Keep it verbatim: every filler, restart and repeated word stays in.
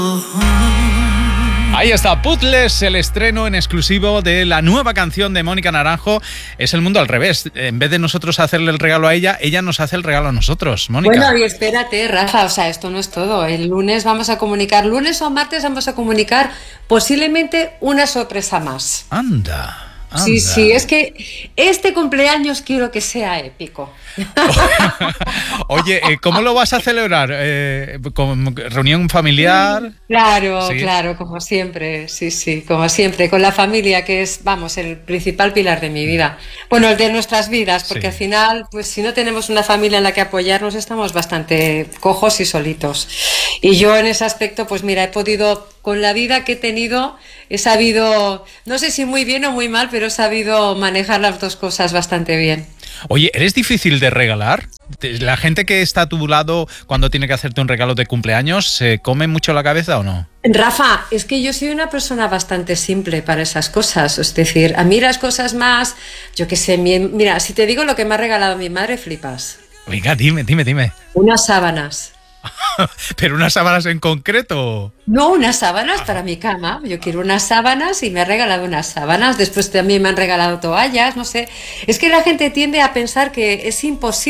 Ahí está, Puzzles, el estreno en exclusivo de la nueva canción de Mónica Naranjo. Es el mundo al revés. En vez de nosotros hacerle el regalo a ella, ella nos hace el regalo a nosotros. Mónica. Bueno, y espérate, Rafa, o sea, esto no es todo. El lunes vamos a comunicar, lunes o martes vamos a comunicar posiblemente una sorpresa más. Anda. Anda. Sí, sí, es que este cumpleaños quiero que sea épico. Oye, ¿cómo lo vas a celebrar? Eh, ¿Con reunión familiar? Claro, ¿Sí? claro, como siempre, sí, sí, como siempre, con la familia, que es, vamos, el principal pilar de mi vida. Bueno, el de nuestras vidas, porque Sí. al final, pues si no tenemos una familia en la que apoyarnos, estamos bastante cojos y solitos. Y yo en ese aspecto, pues mira, he podido, con la vida que he tenido, he sabido, no sé si muy bien o muy mal, pero he sabido manejar las dos cosas bastante bien. Oye, ¿eres difícil de regalar? ¿La gente que está a tu lado cuando tiene que hacerte un regalo de cumpleaños se come mucho la cabeza o no? Rafa, es que yo soy una persona bastante simple para esas cosas, es decir, a mí las cosas más, yo qué sé, mi- mira, si te digo lo que me ha regalado mi madre, flipas. Venga, dime, dime, dime. Unas sábanas. ¿Pero unas sábanas en concreto? No, unas sábanas para mi cama. Yo quiero unas sábanas y me ha regalado unas sábanas. Después también me han regalado toallas, no sé. Es que la gente tiende a pensar que es imposible